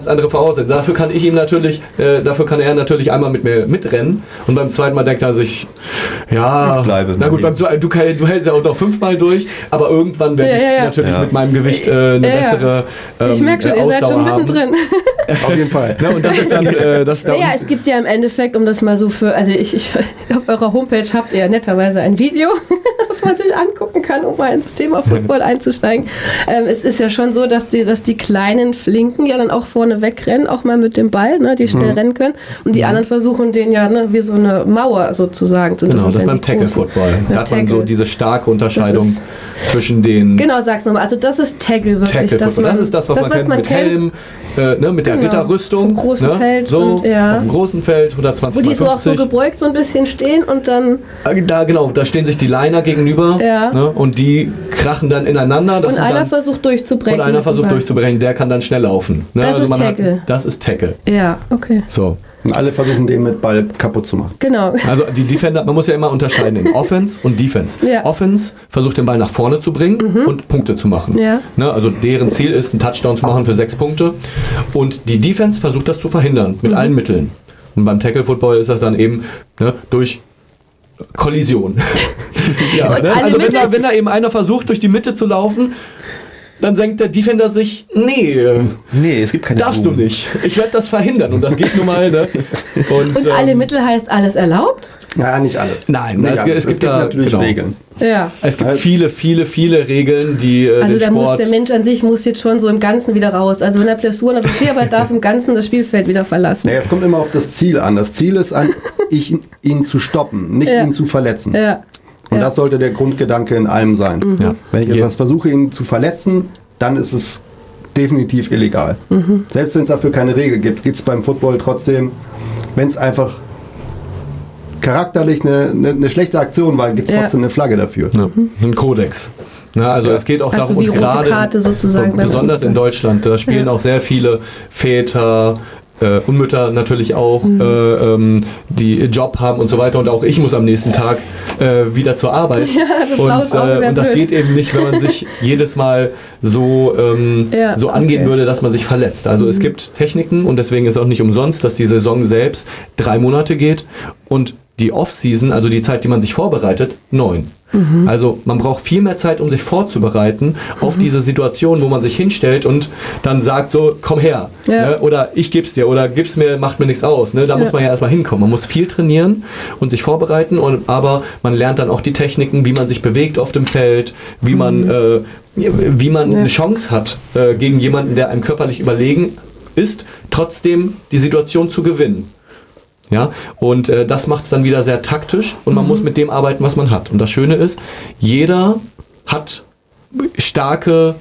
andere Voraussetzungen. Dafür kann er natürlich einmal mit mir mitrennen und beim zweiten Mal denkt er sich, ja, na gut, du hältst ja auch noch 5-mal durch, aber irgendwann werde ich natürlich mit meinem Gewicht eine bessere ich merke schon, ihr seid schon mittendrin. Auf jeden Fall. Ja, und das ist dann... es gibt ja im Endeffekt, um das mal so also ich auf eurer Homepage habt ihr netterweise ein Video, das man sich angucken kann, um mal ins Thema Football einzusteigen. Es ist ja schon so, dass die kleinen Flinken ja dann auch vorne wegrennen, auch mal mit dem Ball, ne, die schnell rennen können. Und die anderen versuchen den ja wie so eine Mauer sozusagen zu Genau, das ist beim Tackle-Football. Da hat man so diese starke Unterscheidung zwischen den... Genau, sag's nochmal. Also das ist Tackle wirklich. Das ist das, was man kennt mit Helm, mit der Ritterrüstung. Vom großen Feld. So, auf dem großen Feld, 120 Wo die so auch so gebeugt so ein bisschen stehen und dann... Da stehen sich die Liner gegenüber und die krachen dann ineinander. Und einer versucht durchzubrechen. Der kann dann schnell laufen. Das ist Tackle. Das ist Tackle. Ja, okay. So. Und alle versuchen, den mit Ball kaputt zu machen. Genau. Also die Defender, man muss ja immer unterscheiden in Offense und Defense. Ja. Offense versucht den Ball nach vorne zu bringen und Punkte zu machen. Ja. Ne, also deren Ziel ist, einen Touchdown zu machen für 6 Punkte. Und die Defense versucht das zu verhindern mit allen Mitteln. Und beim Tackle-Football ist das dann eben durch Kollision. Also wenn da eben einer versucht, durch die Mitte zu laufen, dann denkt der Defender sich, nee, es gibt keine darfst du nicht. Ich werde das verhindern und das geht nun mal. Ne? Und alle Mittel heißt alles erlaubt? Ja, nicht alles. Nein, es gibt natürlich Regeln. Ja. Es gibt viele Regeln, die also den Sport... der Mensch an sich muss jetzt schon so im Ganzen wieder raus. Also wenn er Blessuren hat, okay, aber darf im Ganzen das Spielfeld wieder verlassen. Ja, es kommt immer auf das Ziel an. Das Ziel ist ihn zu stoppen, nicht ihn zu verletzen. Ja. Und das sollte der Grundgedanke in allem sein. Ja. Wenn ich etwas versuche, ihn zu verletzen, dann ist es definitiv illegal. Selbst wenn es dafür keine Regel gibt, gibt es beim Football trotzdem, wenn es einfach charakterlich eine schlechte Aktion war, gibt es trotzdem eine Flagge dafür. Ja. Ein Kodex. Na, also es geht auch darum, wie rote Karte sozusagen besonders in Deutschland, da spielen auch sehr viele Väter, und Mütter natürlich auch, die Job haben und so weiter. Und auch ich muss am nächsten Tag wieder zur Arbeit. Ja, und das geht eben nicht, wenn man sich jedes Mal so angehen würde, dass man sich verletzt. Also es gibt Techniken und deswegen ist auch nicht umsonst, dass die Saison selbst 3 Monate geht und die Off-Season, also die Zeit, die man sich vorbereitet, 9. Also man braucht viel mehr Zeit, um sich vorzubereiten auf diese Situation, wo man sich hinstellt und dann sagt so, komm her, ne? Oder ich geb's dir oder gib's mir, macht mir nichts aus. Ne? Da muss man ja erstmal hinkommen. Man muss viel trainieren und sich vorbereiten, aber man lernt dann auch die Techniken, wie man sich bewegt auf dem Feld, wie man eine Chance hat, gegen jemanden, der einem körperlich überlegen ist, trotzdem die Situation zu gewinnen. Ja, und das macht es dann wieder sehr taktisch und man muss mit dem arbeiten, was man hat. Und das Schöne ist, jeder hat starke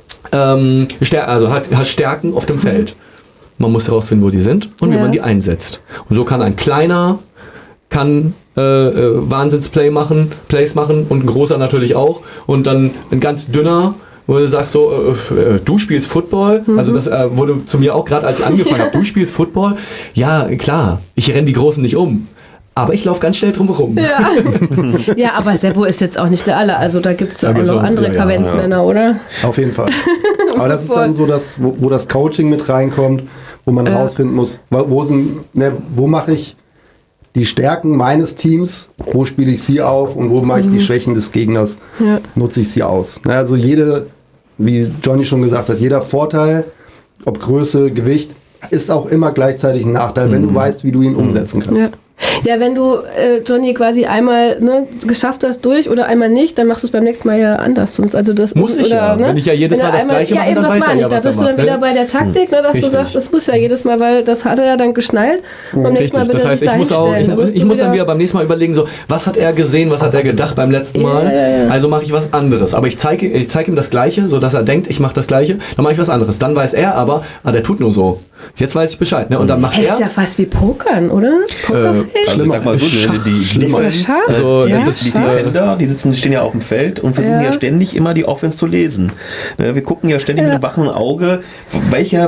hat Stärken auf dem Feld. Man muss herausfinden, wo die sind und wie man die einsetzt. Und so kann ein kleiner Wahnsinnsplays machen und ein großer natürlich auch. Und dann ein ganz dünner, wo du sagst so, du spielst Football, also das wurde zu mir auch gerade, als ich angefangen habe, du spielst Football, ja klar, ich renne die Großen nicht um, aber ich laufe ganz schnell drum herum. Ja, aber Seppo ist jetzt auch nicht der Aller, also da gibt es auch noch andere Kavenzmänner, oder? Auf jeden Fall. Aber das ist dann so, wo das Coaching mit reinkommt, wo man herausfinden muss, wo mache ich die Stärken meines Teams, wo spiele ich sie auf und wo mache ich die Schwächen des Gegners, nutze ich sie aus. Also wie Johnny schon gesagt hat, jeder Vorteil, ob Größe, Gewicht, ist auch immer gleichzeitig ein Nachteil, wenn du weißt, wie du ihn umsetzen kannst. Ja, wenn du, Johnny, quasi einmal geschafft hast durch oder einmal nicht, dann machst du es beim nächsten Mal ja anders. Also das muss ich wenn ich ja jedes Mal das Gleiche mache, dann weiß er ja, was er macht. Da bist du dann wieder bei der Taktik, dass du sagst, das muss ja jedes Mal, weil das hat er ja dann geschnallt. Beim nächsten Mal das heißt, ich muss dann wieder beim nächsten Mal überlegen, so, was hat er gesehen, was hat er gedacht beim letzten Mal, also mache ich was anderes. Aber ich zeige ihm das Gleiche, sodass er denkt, ich mache das Gleiche, dann mache ich was anderes. Dann weiß er aber, der tut nur so. Jetzt weiß ich Bescheid. Ne? Und dann macht er... Das ist ja fast wie Pokern, oder? Also ich sag mal so, die Defense, die Defender, die stehen ja auf dem Feld und versuchen ja ständig immer die Offense zu lesen. Wir gucken ja ständig mit einem wachen Auge, welcher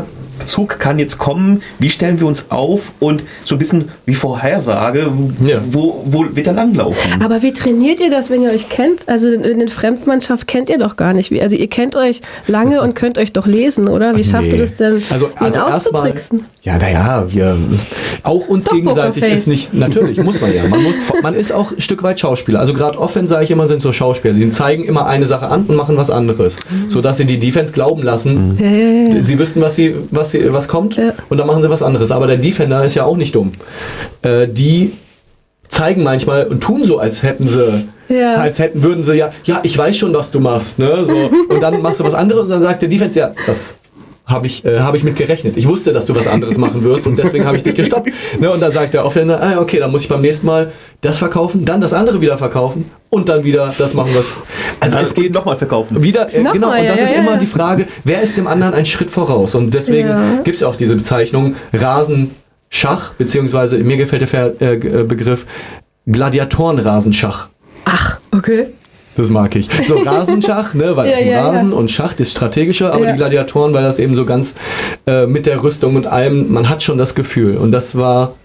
Zug kann jetzt kommen, wie stellen wir uns auf und so ein bisschen wie Vorhersage, wo wird er langlaufen. Aber wie trainiert ihr das, wenn ihr euch kennt? Also in der Fremdmannschaft kennt ihr doch gar nicht. Also ihr kennt euch lange und könnt euch doch lesen, oder? Wie schaffst du das denn, ihn auszutricksen? Ja, wir auch uns doch gegenseitig ist nicht, natürlich muss man ja. Man ist auch ein Stück weit Schauspieler. Also gerade Offense, sage ich immer, sind so Schauspieler. Die zeigen immer eine Sache an und machen was anderes. Sodass sie die Defense glauben lassen, sie wüssten, was kommt und dann machen sie was anderes. Aber der Defender ist ja auch nicht dumm. Die zeigen manchmal und tun so, als hätten sie, würden sie ich weiß schon, was du machst. Ne? So. Und dann machst du was anderes und dann sagt der Defense, das habe ich mit gerechnet. Ich wusste, dass du was anderes machen wirst und deswegen habe ich dich gestoppt. Ne? Und dann sagt der Offender, okay, dann muss ich beim nächsten Mal das verkaufen, dann das andere wieder verkaufen und dann wieder das machen, was... Also es geht nochmal verkaufen. Wieder, genau, und das ist immer die Frage, wer ist dem anderen einen Schritt voraus? Und deswegen gibt es ja auch diese Bezeichnung Rasenschach, beziehungsweise mir gefällt der Begriff Gladiatorenrasenschach. Ach, okay. Das mag ich. So Rasenschach, ne, weil Rasen und Schach das Strategische, aber die Gladiatoren, weil das eben so ganz mit der Rüstung und allem, man hat schon das Gefühl. Und das war,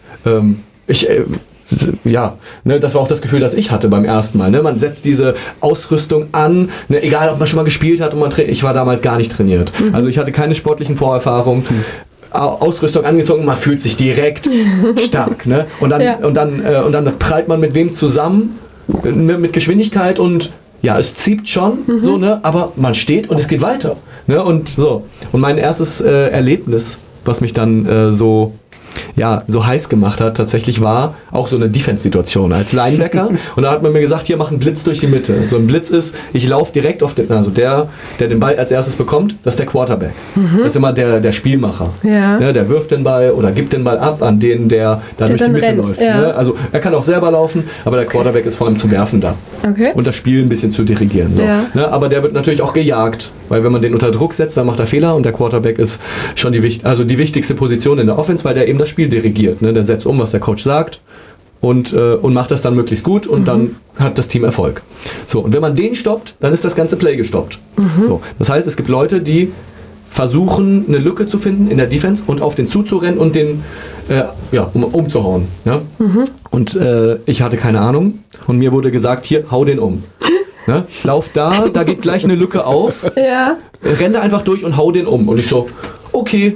das war auch das Gefühl, das ich hatte beim ersten Mal. Ne? Man setzt diese Ausrüstung an, ne, egal ob man schon mal gespielt hat und ich war damals gar nicht trainiert. Also ich hatte keine sportlichen Vorerfahrungen. Ausrüstung angezogen, man fühlt sich direkt stark. Ne? Und dann prallt man mit wem zusammen, mit Geschwindigkeit und es zieht schon, so, ne? Aber man steht und es geht weiter. Ne? Und so. Und mein erstes Erlebnis, was mich dann so heiß gemacht hat, tatsächlich war auch so eine Defense-Situation als Linebacker. Und da hat man mir gesagt, hier mach einen Blitz durch die Mitte. So ein Blitz ist, ich laufe direkt auf den, also der den Ball als erstes bekommt, das ist der Quarterback. Das ist immer der Spielmacher. Ja. Ne, der wirft den Ball oder gibt den Ball ab an den, der durch die Mitte rennt, läuft. Ja. Ne? Also er kann auch selber laufen, aber der Quarterback ist vor allem zum Werfen da. Okay. Und das Spiel ein bisschen zu dirigieren. So. Ja. Ne? Aber der wird natürlich auch gejagt, weil wenn man den unter Druck setzt, dann macht er Fehler und der Quarterback ist schon die wichtigste Position in der Offense, weil der eben das Spiel dirigiert. Ne? Der setzt um, was der Coach sagt und macht das dann möglichst gut und dann hat das Team Erfolg. So, und wenn man den stoppt, dann ist das ganze Play gestoppt. So, das heißt, es gibt Leute, die versuchen, eine Lücke zu finden in der Defense und auf den zuzurennen und den umzuhauen. Ja? Und ich hatte keine Ahnung und mir wurde gesagt, hier, hau den um. Ne? Lauf da geht gleich eine Lücke auf, renn da einfach durch und hau den um. Und ich so, okay.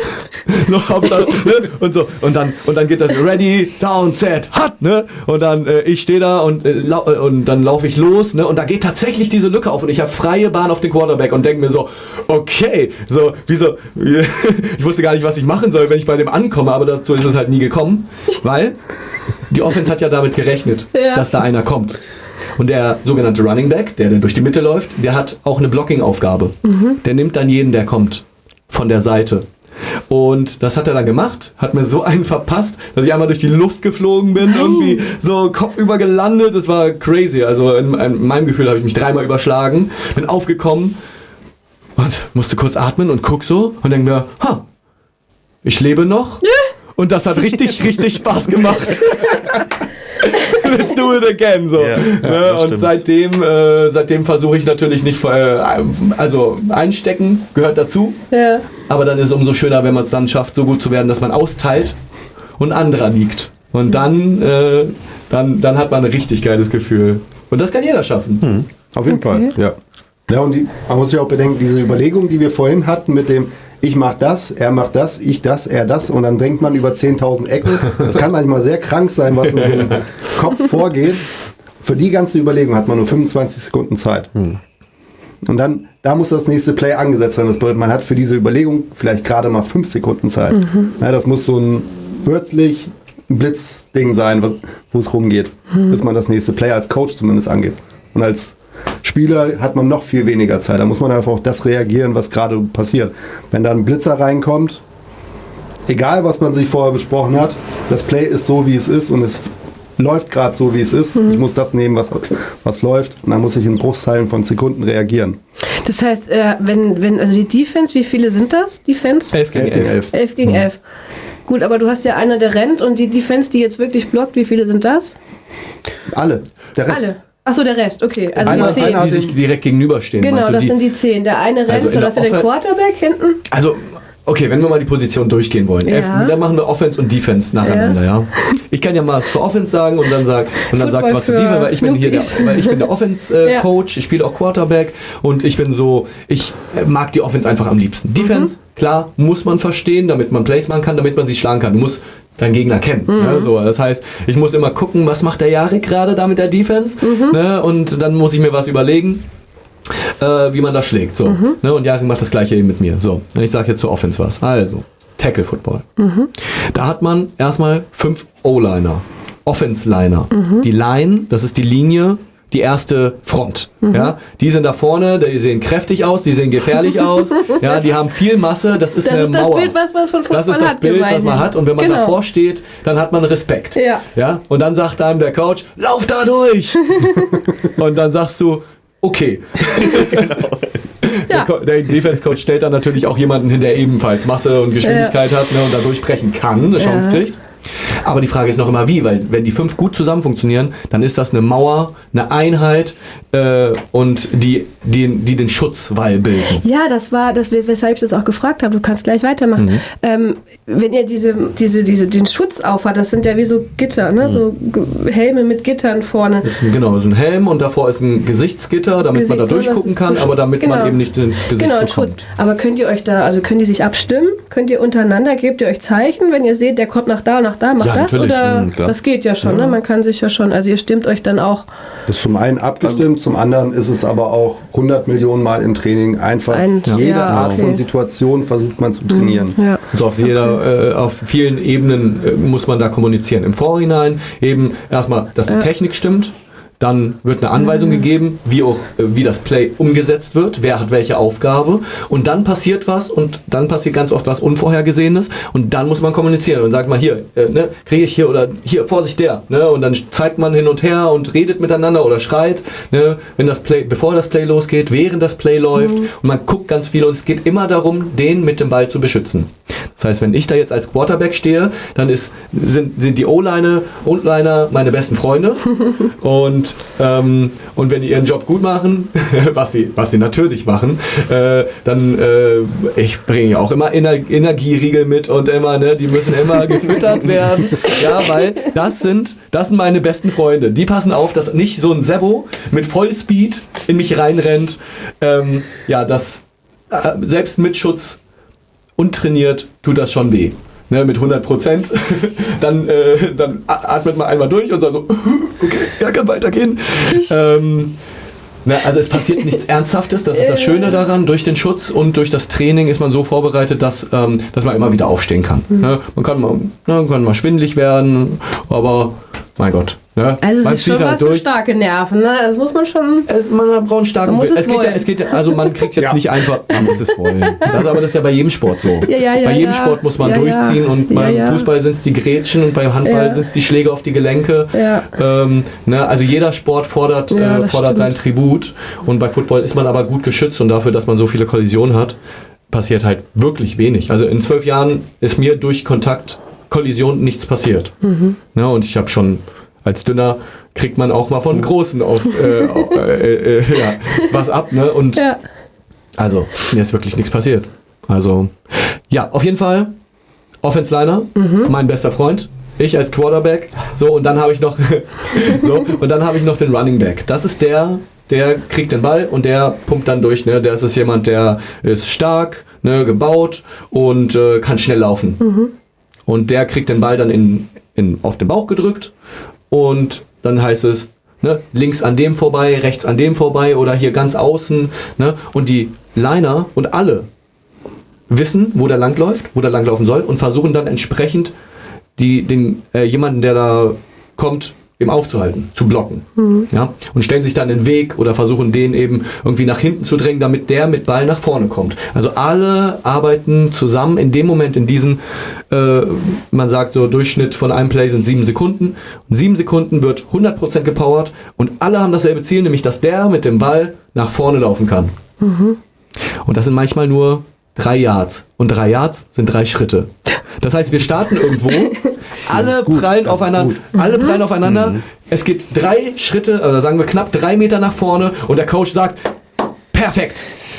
Und so, und dann geht das ready, down, set, hut, ne? Und dann ich stehe da und dann laufe ich los, ne? Und da geht tatsächlich diese Lücke auf und ich habe freie Bahn auf den Quarterback und denke mir so, okay, so, wieso, ich wusste gar nicht, was ich machen soll, wenn ich bei dem ankomme, aber dazu ist es halt nie gekommen, weil die Offense hat ja damit gerechnet, dass da einer kommt. Und der sogenannte Running Back, der durch die Mitte läuft, der hat auch eine Blocking-Aufgabe. Der nimmt dann jeden, der kommt, von der Seite. Und das hat er dann gemacht, hat mir so einen verpasst, dass ich einmal durch die Luft geflogen bin, irgendwie so kopfüber gelandet. Das war crazy. Also in meinem Gefühl habe ich mich 3-mal überschlagen, bin aufgekommen und musste kurz atmen und guck so und denke mir, ich lebe noch. Und das hat richtig, richtig Spaß gemacht. Let's do it again. So. Und seitdem versuche ich natürlich nicht, also einstecken gehört dazu, aber dann ist es umso schöner, wenn man es dann schafft, so gut zu werden, dass man austeilt und ein anderer liegt. Und dann hat man ein richtig geiles Gefühl. Und das kann jeder schaffen. Auf jeden Fall, ja. Ja, und man muss sich auch bedenken, diese Überlegung, die wir vorhin hatten mit dem ich mach das, er macht das, ich das, er das und dann denkt man über 10.000 Ecken. Das kann manchmal sehr krank sein, was in so einem Kopf vorgeht. Für die ganze Überlegung hat man nur 25 Sekunden Zeit. Und dann, da muss das nächste Play angesetzt sein. Das bedeutet, man hat für diese Überlegung vielleicht gerade mal 5 Sekunden Zeit. Ja, das muss so ein plötzlich ein Blitzding sein, wo es rumgeht, bis man das nächste Play als Coach zumindest angeht. Und als Spieler hat man noch viel weniger Zeit. Da muss man einfach auf das reagieren, was gerade passiert. Wenn da ein Blitzer reinkommt, egal was man sich vorher besprochen hat, das Play ist so, wie es ist und es läuft gerade so, wie es ist. Ich muss das nehmen, was läuft und dann muss ich in Bruchteilen von Sekunden reagieren. Das heißt, also die Defense, wie viele sind das? Defense? 11 gegen 11. 11 gegen 11. Gut, aber du hast ja einer, der rennt und die Defense, die jetzt wirklich blockt, wie viele sind das? Alle. Der Rest. Alle. Achso, der Rest, okay. Also die 10. Die sich direkt gegenüberstehen. Genau, das sind die 10. Der eine rennt, also du hast ja den Quarterback hinten. Also Okay, wenn wir mal die Position durchgehen wollen, dann machen wir Offense und Defense nacheinander, ja. Ich kann ja mal für Offense sagen und dann sagst du was für Defense, weil ich bin der Offense-Coach, ich spiele auch Quarterback und ich mag die Offense einfach am liebsten. Defense, klar, muss man verstehen, damit man Plays machen kann, damit man sie schlagen kann. Du musst deinen Gegner kennen. Ne? So, das heißt, ich muss immer gucken, was macht der Jarek gerade da mit der Defense, ne? Und dann muss ich mir was überlegen, wie man das schlägt. So. Ne? Und Jarek macht das gleiche eben mit mir. So, ich sage jetzt zur Offense was. Also, Tackle Football. Da hat man erstmal 5 O-Liner, Offense-Liner. Die Line, das ist die Linie, die erste Front. Ja? Die sind da vorne, die sehen kräftig aus, die sehen gefährlich aus, ja? Die haben viel Masse, das ist eine Mauer. Das ist das Bild, was man von Football hat. Das ist das Bild, was man hat und wenn man davor steht, dann hat man Respekt. Ja? Und dann sagt einem der Coach, lauf da durch! Und dann sagst du, okay. Genau. Der Defense-Coach stellt dann natürlich auch jemanden hin, der ebenfalls Masse und Geschwindigkeit hat, ne, und da durchbrechen kann, eine Chance kriegt. Aber die Frage ist noch immer wie, weil wenn die 5 gut zusammen funktionieren, dann ist das eine Mauer, eine Einheit und die den Schutzwall bilden. Ja, weshalb ich das auch gefragt habe. Du kannst gleich weitermachen. Wenn ihr den Schutz aufhat, das sind ja wie so Gitter, ne? So Helme mit Gittern vorne. Das ist so ein Helm und davor ist ein Gesichtsgitter, damit man da durchgucken kann, aber damit man eben nicht ins Gesicht bekommt. Schutz. Aber könnt ihr euch können die sich abstimmen? Könnt ihr untereinander, gebt ihr euch Zeichen, wenn ihr seht, der kommt nach da, macht das? Natürlich. Oder das geht ja schon, ne? Man kann sich ja schon, also ihr stimmt euch dann auch. Das ist zum einen abgestimmt, zum anderen ist es aber auch 100 Millionen Mal im Training einfach jede Art von Situation versucht man zu trainieren. Also auf vielen Ebenen muss man da kommunizieren. Im Vorhinein eben erstmal, dass die Technik stimmt. Dann wird eine Anweisung gegeben, wie das Play umgesetzt wird, wer hat welche Aufgabe und dann passiert was und dann passiert ganz oft was Unvorhergesehenes und dann muss man kommunizieren und sagt mal hier, kriege ich hier oder hier, Vorsicht der, ne? Und dann zeigt man hin und her und redet miteinander oder schreit, ne? Bevor das Play losgeht, während das Play läuft und man guckt ganz viel und es geht immer darum, den mit dem Ball zu beschützen. Das heißt, wenn ich da jetzt als Quarterback stehe, dann sind die O-Liner meine besten Freunde und wenn die ihren Job gut machen, was sie natürlich machen, dann ich bringe ja auch immer Energieriegel mit und immer, ne, die müssen immer gefüttert werden, ja, weil das sind meine besten Freunde. Die passen auf, dass nicht so ein Sebo mit Vollspeed in mich reinrennt, selbst mit Schutz untrainiert tut das schon weh. Ne, mit 100%. Dann atmet man einmal durch und sagt so, okay, kann weitergehen. Also es passiert nichts Ernsthaftes, das ist das Schöne daran. Durch den Schutz und durch das Training ist man so vorbereitet, dass man immer wieder aufstehen kann. Ne, man kann mal schwindelig werden, aber mein Gott. Ne? Also es ist schon was für starke Nerven, ne? Das muss man schon... Man braucht einen starken... man kriegt jetzt nicht einfach... Man muss es wollen. Aber das ist ja bei jedem Sport so. Bei jedem Sport muss man durchziehen und beim Fußball sind es die Grätschen und beim Handball sind es die Schläge auf die Gelenke. Also jeder Sport fordert sein Tribut und bei Football ist man aber gut geschützt und dafür, dass man so viele Kollisionen hat, passiert halt wirklich wenig. Also in 12 Jahren ist mir durch Kollision nichts passiert. Und ich habe schon... Als Dünner kriegt man auch mal von Großen was ab, ne? Und also, mir ist wirklich nichts passiert. Also, ja, auf jeden Fall Offense-Liner, mein bester Freund, ich als Quarterback, und dann habe ich noch den Running Back. Das ist der kriegt den Ball und der pumpt dann durch, ne? Das ist jemand, der ist stark, ne, gebaut und kann schnell laufen. Und der kriegt den Ball dann auf den Bauch gedrückt. Und dann heißt es, ne, links an dem vorbei, rechts an dem vorbei oder hier ganz außen. Ne? Und die Liner und alle wissen, wo der langläuft, wo der langlaufen soll und versuchen dann entsprechend jemanden, der da kommt, eben aufzuhalten, zu blocken. Ja? Und stellen sich dann in den Weg oder versuchen den eben irgendwie nach hinten zu drängen, damit der mit Ball nach vorne kommt. Also alle arbeiten zusammen in dem Moment in diesen, man sagt so, Durchschnitt von einem Play sind 7 Sekunden. Und 7 Sekunden wird 100% gepowert und alle haben dasselbe Ziel, nämlich dass der mit dem Ball nach vorne laufen kann. Und das sind manchmal nur 3 Yards. Und 3 Yards sind 3 Schritte. Das heißt, wir starten irgendwo, alle prallen aufeinander, es geht 3 Schritte, oder sagen wir knapp 3 Meter nach vorne und der Coach sagt, perfekt,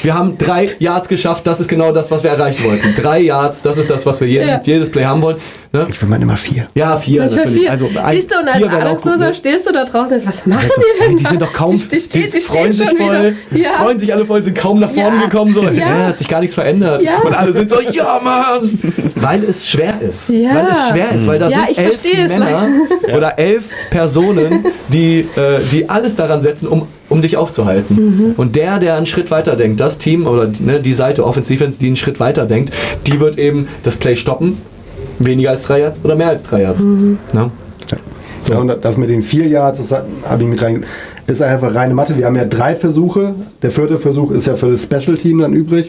Wir haben 3 Yards geschafft, das ist genau das, was wir erreichen wollten. 3 Yards, das ist das, was wir jedes Play haben wollen. Ne? Ich will mal immer 4. Ja, 4 natürlich. 4. Also, siehst du, und als Ahnungsloser stehst du da draußen und was machen die denn? Die sind doch kaum, die freuen sich voll, freuen sich alle voll, sind kaum nach vorne gekommen, so, hat sich gar nichts verändert. Ja. Und alle sind so, ja Mann! Weil es schwer ist. Ja. Weil es schwer ist, weil da sind 11 Männer oder 11 Personen, die alles daran setzen, um dich aufzuhalten. Und der einen Schritt weiter denkt, das Team oder die Seite Offense Defense, die einen Schritt weiter denkt, die wird eben das Play stoppen. Weniger als 3 Yards oder mehr als 3 Yards. Ja. So. Ja, und das mit den 4 Yards, das habe ich mit rein, ist einfach reine Mathe. Wir haben ja 3 Versuche. Der 4. Versuch ist ja für das Special Team dann übrig.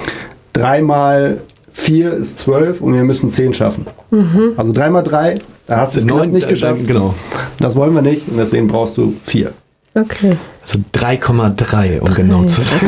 3 mal 4 ist 12 und wir müssen 10 schaffen. Also 3 mal 3, da hast du es 9 nicht geschafft. Genau. Das wollen wir nicht und deswegen brauchst du 4. Okay. Also 3,3, um genau zu sein.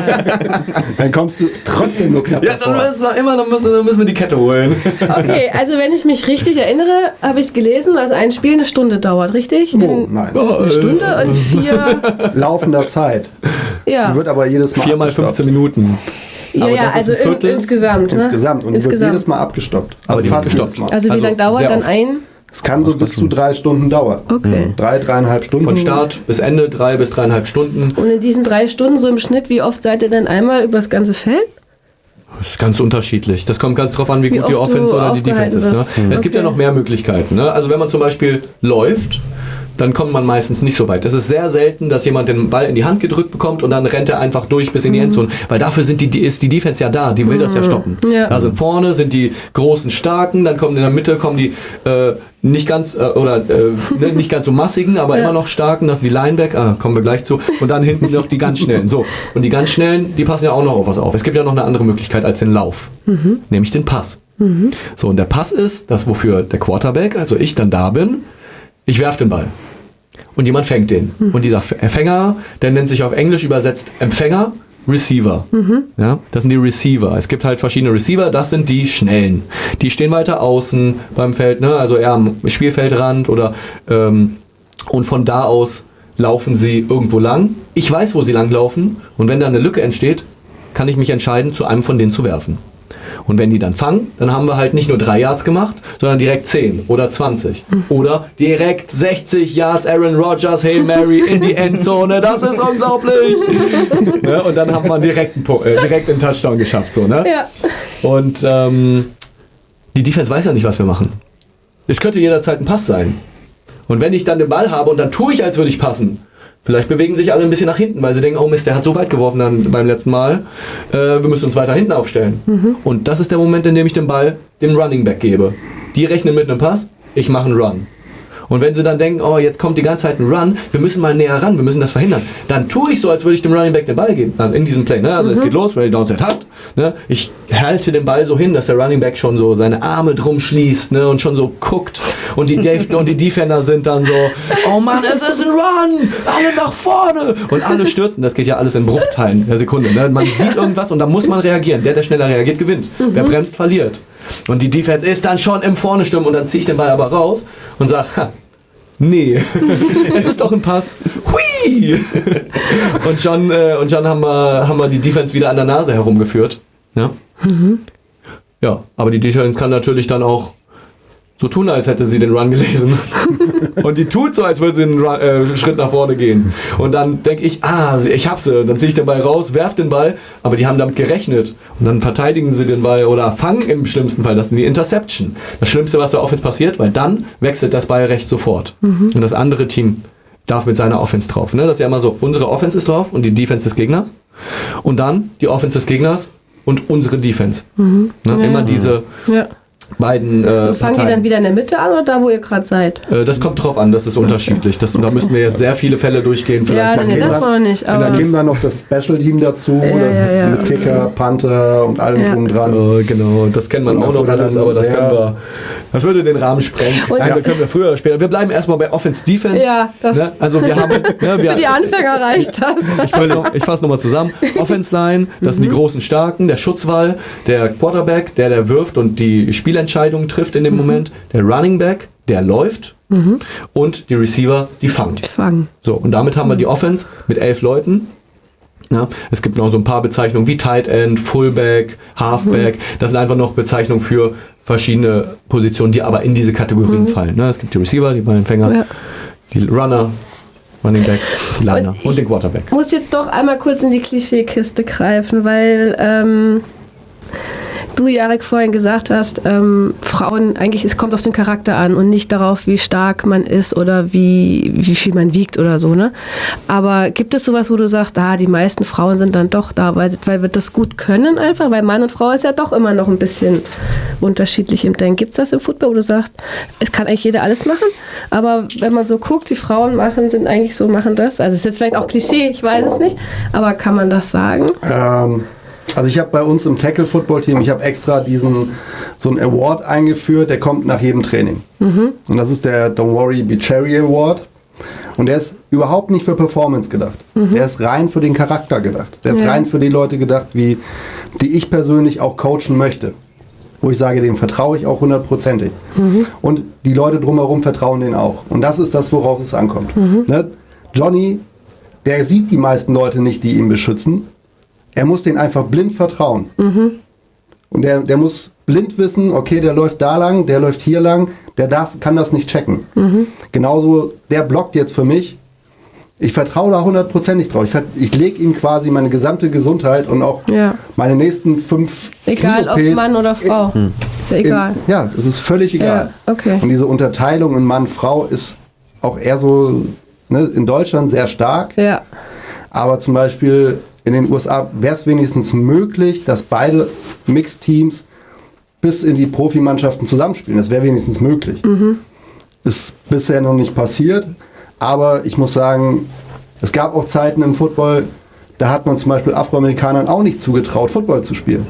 Dann kommst du trotzdem nur knapp. Ja, dann müssen wir die Kette holen. Okay, also wenn ich mich richtig erinnere, habe ich gelesen, dass ein Spiel 1 Stunde dauert, richtig? Oh, nein. 1 Stunde und 4... Laufender Zeit. Ja. Die wird aber jedes Mal 4 mal 15 Minuten. Ja, also insgesamt. Ne? Insgesamt. Und die wird jedes Mal abgestoppt. Aber die fast gestoppt. Also wie lange dauert dann ein... Es kann so bis zu 3 Stunden dauern. Okay. 3,5 Stunden. Von Start bis Ende 3 bis 3,5 Stunden. Und in diesen 3 Stunden so im Schnitt, wie oft seid ihr dann einmal übers ganze Feld? Das ist ganz unterschiedlich. Das kommt ganz drauf an, wie gut die Offense oder die Defense ist. Ne? Es gibt ja noch mehr Möglichkeiten. Ne? Also wenn man zum Beispiel läuft, dann kommt man meistens nicht so weit. Es ist sehr selten, dass jemand den Ball in die Hand gedrückt bekommt und dann rennt er einfach durch bis in die Endzone. Weil dafür ist die Defense ja da, die will das ja stoppen. Ja. Da sind vorne sind die großen Starken, dann kommen in der Mitte die nicht ganz nicht ganz so massigen, aber immer noch starken, das sind die Linebacker, kommen wir gleich zu. Und dann hinten noch die ganz schnellen. So, und die ganz schnellen, die passen ja auch noch auf was auf. Es gibt ja noch eine andere Möglichkeit als den Lauf, nämlich den Pass. So, und der Pass ist das, wofür der Quarterback, also ich, dann da bin. Ich werfe den Ball und jemand fängt den. Und dieser Empfänger, der nennt sich auf Englisch übersetzt Empfänger, Receiver. Ja, das sind die Receiver. Es gibt halt verschiedene Receiver, das sind die Schnellen. Die stehen weiter außen beim Feld, ne? Also eher am Spielfeldrand oder und von da aus laufen sie irgendwo lang. Ich weiß, wo sie lang laufen und wenn da eine Lücke entsteht, kann ich mich entscheiden, zu einem von denen zu werfen. Und wenn die dann fangen, dann haben wir halt nicht nur 3 Yards gemacht, sondern direkt 10 oder 20. Oder direkt 60 Yards Aaron Rodgers, Hail Mary in die Endzone. Das ist unglaublich. Ne? Und dann haben wir direkt einen Touchdown geschafft. So, ne? Ja. Und die Defense weiß ja nicht, was wir machen. Es könnte jederzeit ein Pass sein. Und wenn ich dann den Ball habe und dann tue ich, als würde ich passen, vielleicht bewegen sich alle ein bisschen nach hinten, weil sie denken, oh Mist, der hat so weit geworfen dann beim letzten Mal. Wir müssen uns weiter hinten aufstellen. Und das ist der Moment, in dem ich den Ball dem Running Back gebe. Die rechnen mit einem Pass, ich mache einen Run. Und wenn sie dann denken, oh, jetzt kommt die ganze Zeit ein Run, wir müssen mal näher ran, wir müssen das verhindern, dann tue ich so, als würde ich dem Running Back den Ball geben. Also in diesem Play, ne? Also es geht los, Ready, Down, Set, Hat. Ne? Ich halte den Ball so hin, dass der Running Back schon so seine Arme drum schließt, ne? Und schon so guckt. Und die Defender sind dann so, oh Mann, es ist ein Run! Alle nach vorne! Und alle stürzen. Das geht ja alles in Bruchteilen der Sekunde. Ne? Man sieht irgendwas und da muss man reagieren. Der schneller reagiert, gewinnt. Wer bremst, verliert. Und die Defense ist dann schon im Vorne stürmen und dann ziehe ich den Ball aber raus und sage, nee, es ist doch ein Pass. Hui! Und schon haben wir die Defense wieder an der Nase herumgeführt. Ja? Ja, aber die Defense kann natürlich dann auch so tun, als hätte sie den Run gelesen. Und die tut so, als würde sie einen Schritt nach vorne gehen. Und dann denke ich, ich hab sie. Und dann ziehe ich den Ball raus, werfe den Ball, aber die haben damit gerechnet. Und dann verteidigen sie den Ball oder fangen im schlimmsten Fall. Das ist die Interception. Das Schlimmste, was der Offense passiert, weil dann wechselt das Ballrecht sofort. Und das andere Team darf mit seiner Offense drauf. Ne? Das ist ja immer so, unsere Offense ist drauf und die Defense des Gegners. Und dann die Offense des Gegners und unsere Defense. Ne? Ja. Immer diese... Ja. Beiden fangen die dann wieder in der Mitte an oder da, wo ihr gerade seid? Das kommt drauf an, das ist unterschiedlich. Da müssen wir jetzt sehr viele Fälle durchgehen. Vielleicht das war nicht. Und dann geben wir noch das Special Team dazu, mit Kicker, Panther und allem drum dran. Genau, das kennt man auch noch alles, aber das würde den Rahmen sprengen. Nein, wir können wir früher oder später. Wir bleiben erstmal bei Offense Defense. Ja, das ne? Also wir haben für die Anfänger reicht das. Ich fasse nochmal zusammen. Offense Line, das sind die großen Starken, der Schutzwall, der Quarterback, der wirft und die Spielentscheidungen trifft in dem Moment, der Running Back, der läuft und die Receiver, die fangen. Die fangen. So, und damit haben wir die Offense mit 11 Leuten. Ja, es gibt noch so ein paar Bezeichnungen wie Tight End, Fullback, Halfback. Das sind einfach noch Bezeichnungen für verschiedene Positionen, die aber in diese Kategorien fallen. Ne? Es gibt die Receiver, die Ballempfänger, die Runner, Running Backs, die Liner und den Quarterback. Ich muss jetzt doch einmal kurz in die Klischeekiste greifen, weil du, Jarek, vorhin gesagt hast, Frauen, eigentlich, es kommt auf den Charakter an und nicht darauf, wie stark man ist oder wie viel man wiegt oder so, ne? Aber gibt es sowas, wo du sagst, die meisten Frauen sind dann doch da, weil wir das gut können einfach? Weil Mann und Frau ist ja doch immer noch ein bisschen unterschiedlich im Denken. Gibt es das im Football, wo du sagst, es kann eigentlich jeder alles machen, aber wenn man so guckt, die Frauen machen das? Also es ist jetzt vielleicht auch Klischee, ich weiß es nicht, aber kann man das sagen? Also ich habe bei uns im Tackle-Football-Team, ich habe extra so einen Award eingeführt, der kommt nach jedem Training. Und das ist der Don't Worry, Be Cherry Award. Und der ist überhaupt nicht für Performance gedacht. Der ist rein für den Charakter gedacht. Der ist rein für die Leute gedacht, die ich persönlich auch coachen möchte. Wo ich sage, dem vertraue ich auch 100%. Und die Leute drumherum vertrauen denen auch. Und das ist das, worauf es ankommt. Ne? Johnny, der sieht die meisten Leute nicht, die ihn beschützen. Er muss denen einfach blind vertrauen. Und der muss blind wissen, okay, der läuft da lang, der läuft hier lang, kann das nicht checken. Genauso, der blockt jetzt für mich. Ich vertraue da 100% drauf. Ich lege ihm quasi meine gesamte Gesundheit und auch meine nächsten 5 Egal, ob Mann oder Frau. Ist ja egal. Es ist völlig egal. Ja, okay. Und diese Unterteilung in Mann-Frau ist auch eher so, ne, in Deutschland sehr stark. Ja. Aber zum Beispiel in den USA wäre es wenigstens möglich, dass beide Mixteams bis in die Profimannschaften zusammenspielen. Das wäre wenigstens möglich. Ist bisher noch nicht passiert, aber ich muss sagen, es gab auch Zeiten im Football, da hat man zum Beispiel Afroamerikanern auch nicht zugetraut, Football zu spielen.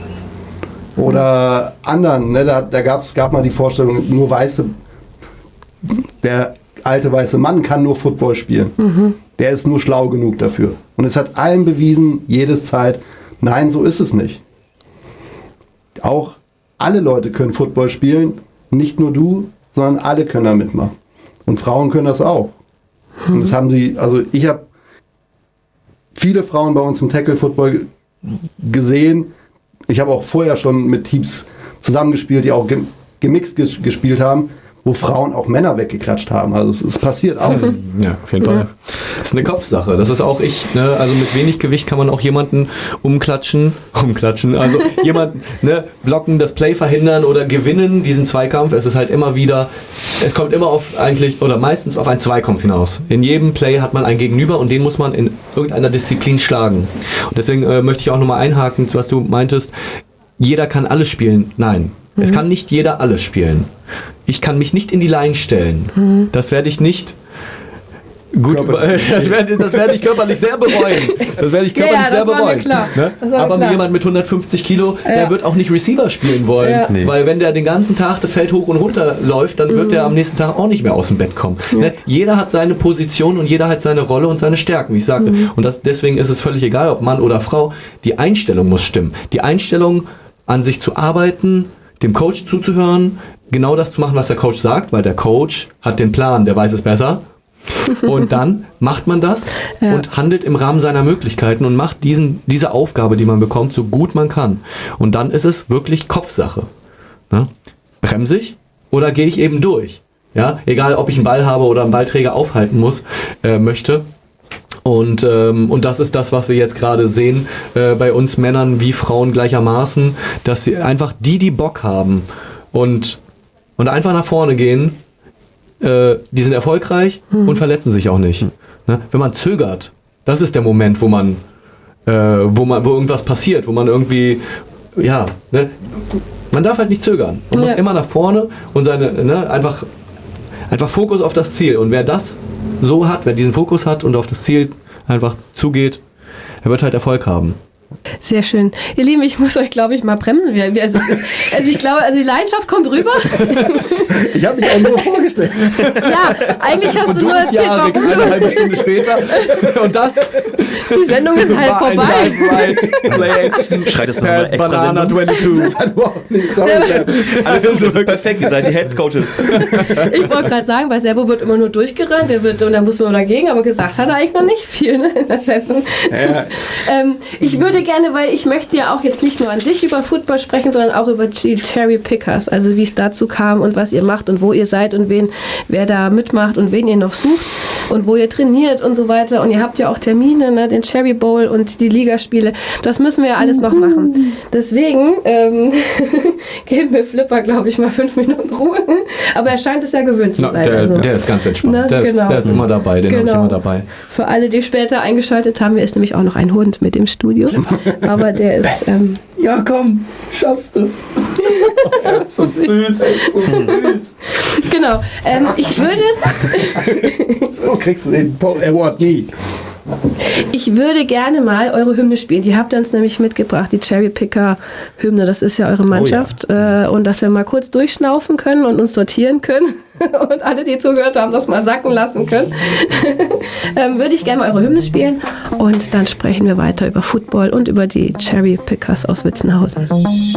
Oder anderen, ne, da gab mal die Vorstellung, nur der alte weiße Mann kann nur Football spielen. Der ist nur schlau genug dafür. Und es hat allen bewiesen, jedes Zeit, nein, so ist es nicht. Auch alle Leute können Football spielen, nicht nur du, sondern alle können da mitmachen. Und Frauen können das auch. Und das haben sie, also ich habe viele Frauen bei uns im Tackle-Football gesehen. Ich habe auch vorher schon mit Teams zusammengespielt, die auch gemixt gespielt haben, wo Frauen auch Männer weggeklatscht haben. Also es passiert auch. Ja, auf jeden Fall. Das ist eine Kopfsache. Das ist auch ne? Also mit wenig Gewicht kann man auch jemanden umklatschen, also jemanden, ne, blocken, das Play verhindern oder gewinnen, diesen Zweikampf. Es ist halt immer wieder, es kommt immer meistens auf einen Zweikampf hinaus. In jedem Play hat man einen Gegenüber und den muss man in irgendeiner Disziplin schlagen. Und deswegen möchte ich auch nochmal einhaken, was du meintest, jeder kann alles spielen. Nein, es kann nicht jeder alles spielen. Ich kann mich nicht in die Line stellen. Das werde ich nicht gut. Das werde ich körperlich sehr bereuen. Das werde ich körperlich sehr bereuen. Ne? Aber jemand mit 150 Kilo, der wird auch nicht Receiver spielen wollen. Nee. Weil wenn der den ganzen Tag das Feld hoch und runter läuft, dann wird der am nächsten Tag auch nicht mehr aus dem Bett kommen. Ne? Jeder hat seine Position und jeder hat seine Rolle und seine Stärken, wie ich sagte. Und deswegen ist es völlig egal, ob Mann oder Frau. Die Einstellung muss stimmen. Die Einstellung, an sich zu arbeiten, dem Coach zuzuhören, genau das zu machen, was der Coach sagt, weil der Coach hat den Plan, der weiß es besser. Und dann macht man das und handelt im Rahmen seiner Möglichkeiten und macht diese Aufgabe, die man bekommt, so gut man kann. Und dann ist es wirklich Kopfsache. Ne? Bremse ich oder gehe ich eben durch? Ja? Egal, ob ich einen Ball habe oder einen Ballträger aufhalten möchte. Und das ist das, was wir jetzt gerade sehen, bei uns Männern wie Frauen gleichermaßen, dass sie einfach die Bock haben und einfach nach vorne gehen, die sind erfolgreich und verletzen sich auch nicht. Ne? Wenn man zögert, das ist der Moment, wo irgendwas passiert, wo man irgendwie, ne? Man darf halt nicht zögern. Man muss immer nach vorne und einfach Fokus auf das Ziel. Und wer das so hat, wer diesen Fokus hat und auf das Ziel einfach zugeht, er wird halt Erfolg haben. Sehr schön. Ihr Lieben, ich muss euch, glaube ich, mal bremsen. Also ich glaube, die Leidenschaft kommt rüber. Ich habe mich auch nur vorgestellt. Ja, eigentlich hast du nur erzählt, warum eine halbe Stunde später. Und das... Die Sendung ist halt vorbei. Schreit es nochmal extra Banana Sendung. 22. Alles ist perfekt, ihr seid die Head Coaches. Ich wollte gerade sagen, bei Serbo wird immer nur durchgerannt, und da muss man dagegen, aber gesagt hat er eigentlich noch nicht viel, ne, in der Sendung. Ja. Ich würde gerne, weil ich möchte ja auch jetzt nicht nur an sich über Football sprechen, sondern auch über die Cherry Pickers, also wie es dazu kam und was ihr macht und wo ihr seid und wer da mitmacht und wen ihr noch sucht und wo ihr trainiert und so weiter. Und ihr habt ja auch Termine, ne, den Cherry Bowl und die Ligaspiele. Das müssen wir ja alles noch machen. Deswegen geben wir Flipper, glaube ich, mal 5 Minuten Ruhe. Aber er scheint es ja gewöhnt zu sein. Der ist ganz entspannt. Na, der ist immer dabei. Den habe ich immer dabei. Für alle, die später eingeschaltet haben, ist nämlich auch noch ein Hund mit im Studio. Aber der ist... ja, komm, schaffst es. Er ist so süß, so süß. Genau. Ich würde... So kriegst du den Award nie. Ich würde gerne mal eure Hymne spielen. Die habt ihr uns nämlich mitgebracht, die Cherry Picker Hymne. Das ist ja eure Mannschaft. Oh ja. Und dass wir mal kurz durchschnaufen können und uns sortieren können und alle, die zugehört haben, das mal sacken lassen können. Würde ich gerne mal eure Hymne spielen und dann sprechen wir weiter über Football und über die Cherry Pickers aus Witzenhausen.